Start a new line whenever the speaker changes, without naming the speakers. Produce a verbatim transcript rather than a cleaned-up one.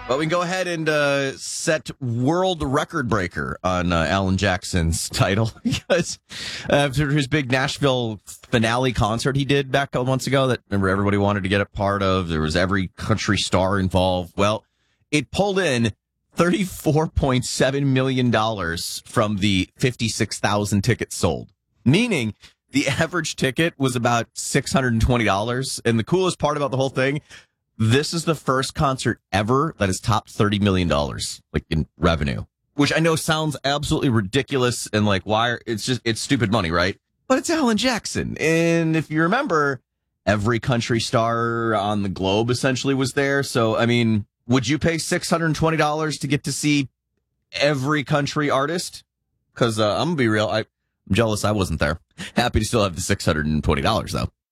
Well, we can go ahead and uh, set world record breaker on uh, Alan Jackson's title because after his big Nashville finale concert he did back a couple months ago that remember everybody wanted to get a part of. There was every country star involved. Well, it pulled in thirty-four point seven million dollars from the fifty-six thousand tickets sold, meaning the average ticket was about six hundred twenty dollars. And the coolest part about the whole thing, this is the first concert ever that has topped thirty million dollars, like in revenue, which I know sounds absolutely ridiculous and like, why are, it's just, it's stupid money, right? But it's Alan Jackson. And if you remember, every country star on the globe essentially was there. So, I mean, would you pay six hundred twenty dollars to get to see every country artist? Cause, uh, I'm gonna be real. I, I'm jealous I wasn't there. Happy to still have the six hundred twenty dollars though.